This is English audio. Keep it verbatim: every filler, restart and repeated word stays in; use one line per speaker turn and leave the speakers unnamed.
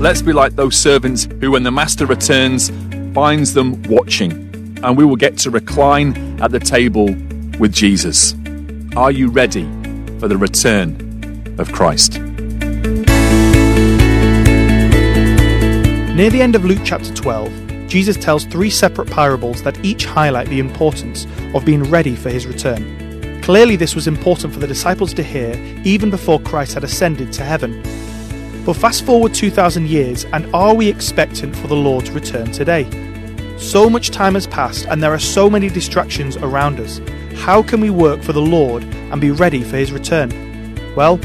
Let's be like those servants who, when the master returns, finds them watching, and we will get to recline at the table with Jesus. Are you ready for the return of Christ?
Near the end of Luke chapter twelve, Jesus tells three separate parables that each highlight the importance of being ready for his return. Clearly, this was important for the disciples to hear even before Christ had ascended to heaven. But fast forward two thousand years, and are we expectant for the Lord's return today? So much time has passed, and there are so many distractions around us. How can we work for the Lord and be ready for his return? Well,